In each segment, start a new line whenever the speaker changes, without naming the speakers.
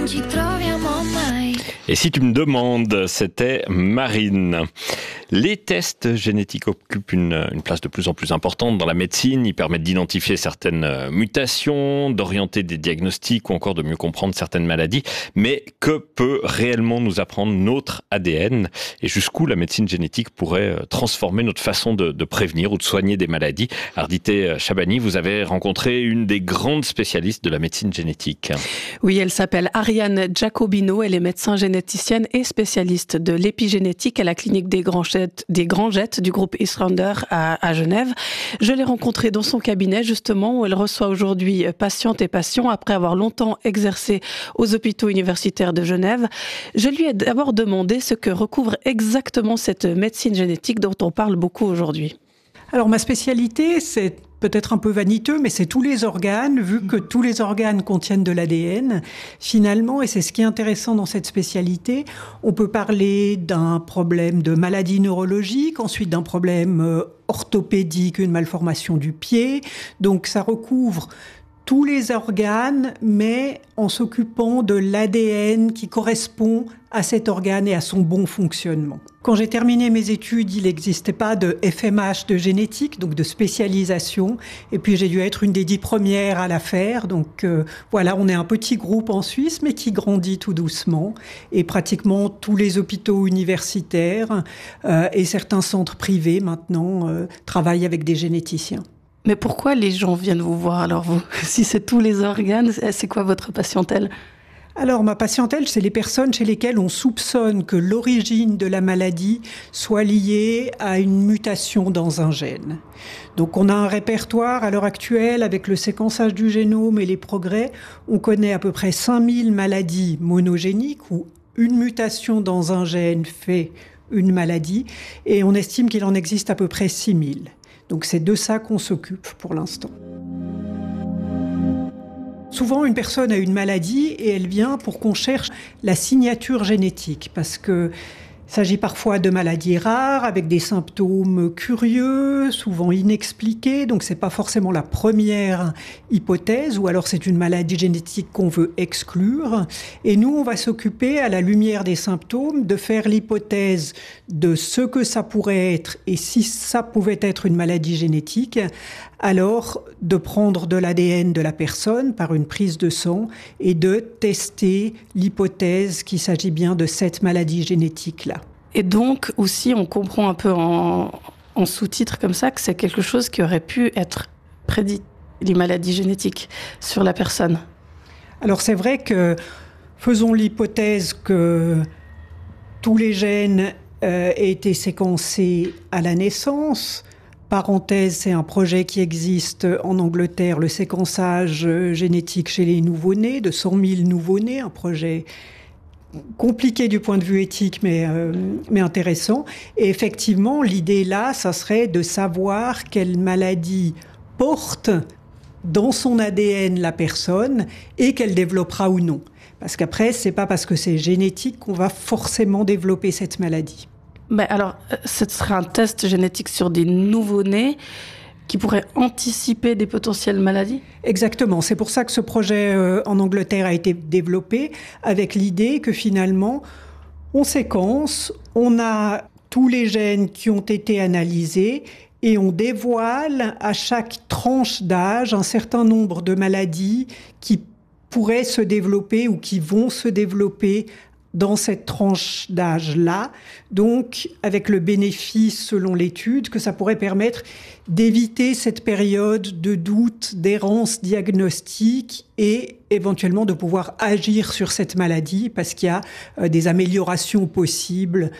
Et si tu me demandes, c'était Marine. Les tests génétiques occupent une place de plus en plus importante dans la médecine. Ils permettent d'identifier certaines mutations, d'orienter des diagnostics ou encore de mieux comprendre certaines maladies. Mais que peut réellement nous apprendre notre ADN et jusqu'où la médecine génétique pourrait transformer notre façon de prévenir ou de soigner des maladies? Ardité Chabani, vous avez rencontré une des grandes spécialistes de la médecine génétique.
Oui, elle s'appelle Ariane Giacobino. Elle est médecin généticienne et spécialiste de l'épigénétique à la clinique des Grangettes du groupe Islander à Genève. Je l'ai rencontrée dans son cabinet justement où elle reçoit aujourd'hui patientes et patients après avoir longtemps exercé aux hôpitaux universitaires de Genève. Je lui ai d'abord demandé ce que recouvre exactement cette médecine génétique dont on parle beaucoup aujourd'hui.
Alors ma spécialité, c'est peut-être un peu vaniteux, mais c'est tous les organes, vu que tous les organes contiennent de l'ADN. Finalement, et c'est ce qui est intéressant dans cette spécialité, on peut parler d'un problème de maladie neurologique, ensuite d'un problème orthopédique, une malformation du pied. Donc ça recouvre tous les organes, mais en s'occupant de l'ADN qui correspond à cet organe et à son bon fonctionnement. Quand j'ai terminé mes études, il n'existait pas de FMH de génétique, donc de spécialisation. Et puis j'ai dû être une des 10 premières à la faire. Donc voilà, on est un petit groupe en Suisse, mais qui grandit tout doucement. Et pratiquement tous les hôpitaux universitaires et certains centres privés maintenant travaillent avec des généticiens.
Mais pourquoi les gens viennent vous voir alors vous? Si c'est tous les organes, c'est quoi votre patientèle?
Alors, ma patientèle, c'est les personnes chez lesquelles on soupçonne que l'origine de la maladie soit liée à une mutation dans un gène. Donc, on a un répertoire à l'heure actuelle avec le séquençage du génome et les progrès. On connaît à peu près 5000 maladies monogéniques où une mutation dans un gène fait une maladie et on estime qu'il en existe à peu près 6000. Donc, c'est de ça qu'on s'occupe pour l'instant. Souvent, une personne a une maladie et elle vient pour qu'on cherche la signature génétique parce que il s'agit parfois de maladies rares avec des symptômes curieux, souvent inexpliqués. Donc, c'est pas forcément la première hypothèse ou alors c'est une maladie génétique qu'on veut exclure. Et nous, on va s'occuper à la lumière des symptômes de faire l'hypothèse de ce que ça pourrait être et si ça pouvait être une maladie génétique, alors de prendre de l'ADN de la personne par une prise de sang et de tester l'hypothèse qu'il s'agit bien de cette maladie génétique-là.
Et donc aussi, on comprend un peu en sous-titre comme ça que c'est quelque chose qui aurait pu être prédit, les maladies génétiques, sur la personne.
Alors c'est vrai que faisons l'hypothèse que tous les gènes aient été séquencés à la naissance. Parenthèse, c'est un projet qui existe en Angleterre, le séquençage génétique chez les nouveau-nés, de 100 000 nouveau-nés, un projet compliqué du point de vue éthique, mais intéressant. Et effectivement, l'idée là, ça serait de savoir quelle maladie porte dans son ADN la personne et qu'elle développera ou non. Parce qu'après, c'est pas parce que c'est génétique qu'on va forcément développer cette maladie.
Ben alors, ce serait un test génétique sur des nouveau-nés qui pourrait anticiper des potentielles maladies?
Exactement. C'est pour ça que ce projet en Angleterre a été développé avec l'idée que finalement, on séquence, on a tous les gènes qui ont été analysés et on dévoile à chaque tranche d'âge un certain nombre de maladies qui pourraient se développer ou qui vont se développer dans cette tranche d'âge-là, donc avec le bénéfice, selon l'étude, que ça pourrait permettre d'éviter cette période de doute, d'errance diagnostique et éventuellement de pouvoir agir sur cette maladie parce qu'il y a des améliorations possibles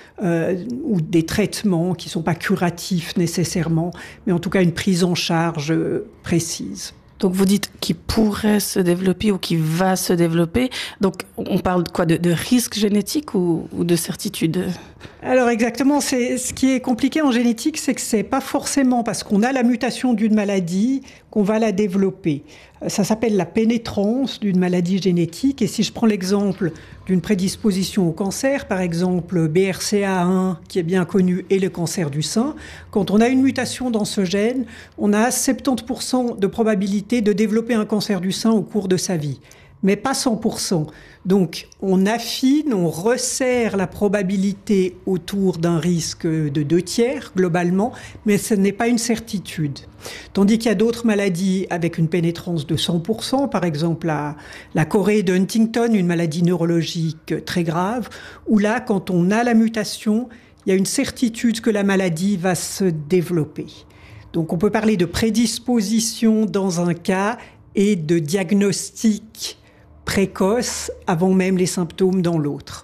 ou des traitements qui ne sont pas curatifs nécessairement, mais en tout cas une prise en charge précise.
Donc vous dites qu'il pourrait se développer ou qu'il va se développer. Donc on parle de quoi, de risque génétique ou de certitude?
Alors exactement, ce qui est compliqué en génétique, c'est que c'est pas forcément parce qu'on a la mutation d'une maladie qu'on va la développer. Ça s'appelle la pénétrance d'une maladie génétique. Et si je prends l'exemple d'une prédisposition au cancer, par exemple BRCA1, qui est bien connu, et le cancer du sein, quand on a une mutation dans ce gène, on a 70% de probabilité de développer un cancer du sein au cours de sa vie. mais pas 100%. Donc, on affine, on resserre la probabilité autour d'un risque de 2/3, globalement, mais ce n'est pas une certitude. Tandis qu'il y a d'autres maladies avec une pénétrance de 100%, par exemple la chorée de Huntington, une maladie neurologique très grave, où là, quand on a la mutation, il y a une certitude que la maladie va se développer. Donc, on peut parler de prédisposition dans un cas et de diagnostic précoce avant même les symptômes dans l'autre.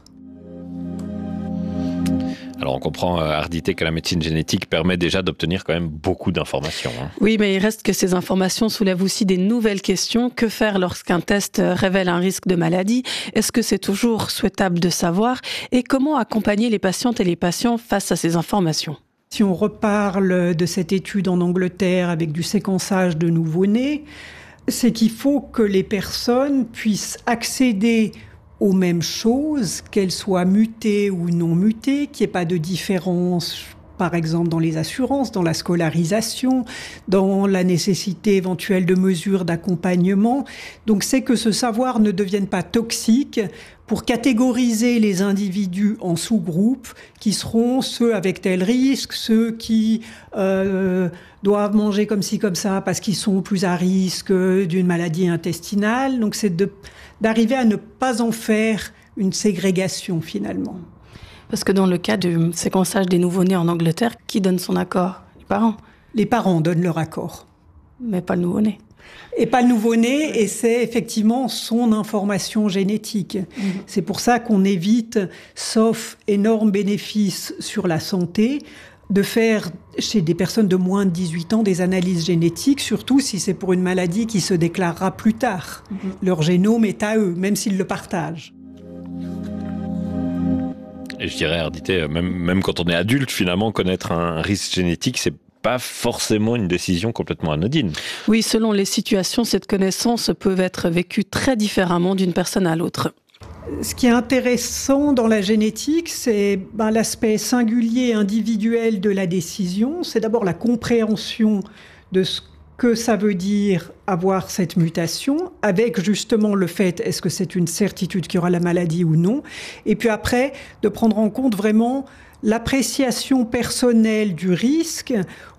Alors on comprend, Ardité, que la médecine génétique permet déjà d'obtenir quand même beaucoup d'informations.
Oui, mais il reste que ces informations soulèvent aussi des nouvelles questions. Que faire lorsqu'un test révèle un risque de maladie? Est-ce que c'est toujours souhaitable de savoir? Et comment accompagner les patientes et les patients face à ces informations?
Si on reparle de cette étude en Angleterre avec du séquençage de nouveau-nés, c'est qu'il faut que les personnes puissent accéder aux mêmes choses, qu'elles soient mutées ou non mutées, qu'il n'y ait pas de différence, par exemple dans les assurances, dans la scolarisation, dans la nécessité éventuelle de mesures d'accompagnement. Donc c'est que ce savoir ne devienne pas toxique pour catégoriser les individus en sous-groupes qui seront ceux avec tel risque, ceux qui doivent manger comme ci, comme ça parce qu'ils sont plus à risque d'une maladie intestinale. Donc c'est d'arriver à ne pas en faire une ségrégation finalement.
Parce que dans le cas du séquençage des nouveau-nés en Angleterre, qui donne son accord? Les parents.
Les parents donnent leur accord.
Mais pas le nouveau-né.
Et pas le nouveau-né, et c'est effectivement son information génétique. C'est pour ça qu'on évite, sauf énormes bénéfices sur la santé, de faire chez des personnes de moins de 18 ans des analyses génétiques, surtout si c'est pour une maladie qui se déclarera plus tard. Leur génome est à eux, même s'ils le partagent.
Et je dirais, Ardité, même quand on est adulte, finalement, connaître un risque génétique, c'est pas forcément une décision complètement anodine. Oui,
selon les situations, cette connaissance peut être vécue très différemment d'une personne à l'autre.
Ce qui est intéressant dans la génétique, c'est l'aspect singulier, individuel de la décision. C'est d'abord la compréhension de ce que ça veut dire avoir cette mutation, avec justement le fait, est-ce que c'est une certitude qu'il y aura la maladie ou non, et puis après, de prendre en compte vraiment l'appréciation personnelle du risque,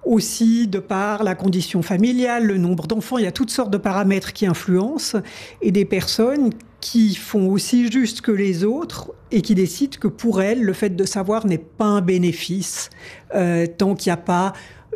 aussi de par la condition familiale, le nombre d'enfants, il y a toutes sortes de paramètres qui influencent, et des personnes qui font aussi juste que les autres et qui décident que pour elles, le fait de savoir n'est pas un bénéfice, tant qu'il n'y a pas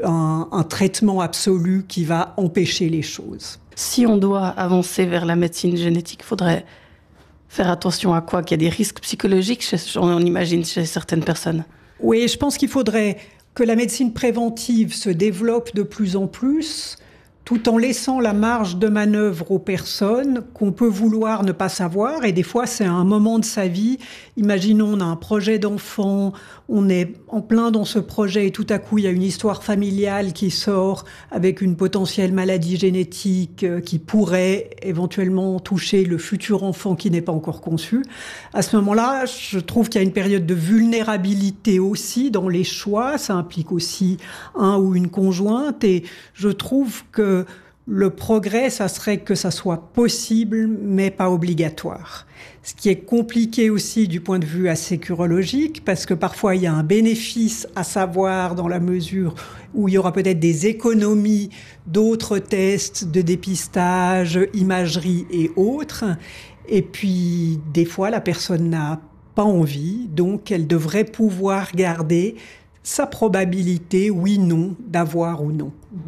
un traitement absolu qui va empêcher les choses.
Si on doit avancer vers la médecine génétique, il faudrait faire attention à quoi? Qu'il y a des risques psychologiques, on imagine, chez certaines personnes.
Oui, je pense qu'il faudrait que la médecine préventive se développe de plus en plus, tout en laissant la marge de manœuvre aux personnes qu'on peut vouloir ne pas savoir. Et des fois, c'est à un moment de sa vie. Imaginons, on a un projet d'enfant, on est en plein dans ce projet et tout à coup, il y a une histoire familiale qui sort avec une potentielle maladie génétique qui pourrait éventuellement toucher le futur enfant qui n'est pas encore conçu. À ce moment-là, je trouve qu'il y a une période de vulnérabilité aussi dans les choix. Ça implique aussi un ou une conjointe. Et je trouve que le progrès, ça serait que ça soit possible, mais pas obligatoire. Ce qui est compliqué aussi du point de vue assécurologique, parce que parfois il y a un bénéfice à savoir dans la mesure où il y aura peut-être des économies d'autres tests de dépistage, imagerie et autres. Et puis, des fois, la personne n'a pas envie, donc elle devrait pouvoir garder sa probabilité, oui, non, d'avoir ou non.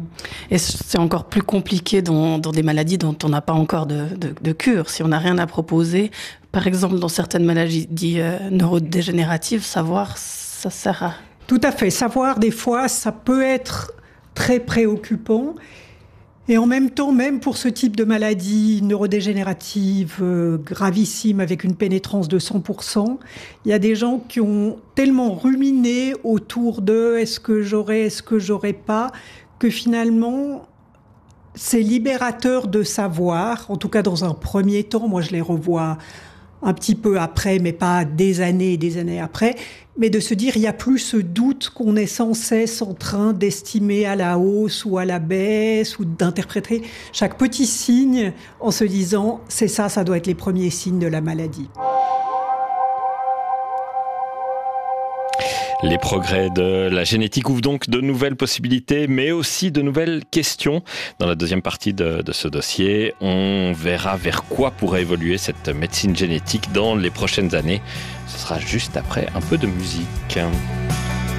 Et c'est encore plus compliqué dans des maladies dont on n'a pas encore de cure. Si on n'a rien à proposer, par exemple, dans certaines maladies neurodégénératives, savoir, ça sert à...
Tout à fait. Savoir, des fois, ça peut être très préoccupant. Et en même temps, même pour ce type de maladie neurodégénérative gravissime avec une pénétrance de 100%, il y a des gens qui ont tellement ruminé autour de est-ce que j'aurais pas, que finalement, c'est libérateur de savoir, en tout cas dans un premier temps. Moi, je les revois un petit peu après, mais pas des années et des années après, mais de se dire il n'y a plus ce doute qu'on est sans cesse en train d'estimer à la hausse ou à la baisse, ou d'interpréter chaque petit signe en se disant c'est ça, ça doit être les premiers signes de la maladie.
Les progrès de la génétique ouvrent donc de nouvelles possibilités, mais aussi de nouvelles questions. Dans la deuxième partie de ce dossier, on verra vers quoi pourrait évoluer cette médecine génétique dans les prochaines années. Ce sera juste après un peu de musique.